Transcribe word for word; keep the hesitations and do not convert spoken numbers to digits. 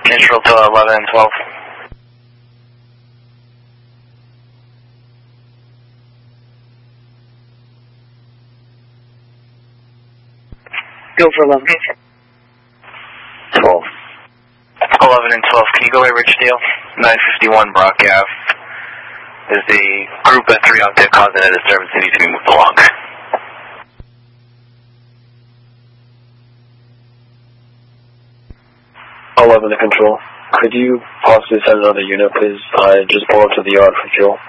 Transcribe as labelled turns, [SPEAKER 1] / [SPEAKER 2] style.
[SPEAKER 1] Neutral to eleven and twelve.
[SPEAKER 2] Go for eleven.
[SPEAKER 3] twelve.
[SPEAKER 1] eleven and twelve. Can you go away, Rich Steele? nine fifty-one Brock Ave. Is the group at three octave causing a disturbance that needs to be moved along?
[SPEAKER 3] eleven to control. Could you possibly send another unit, please? I just pulled up to the yard for fuel.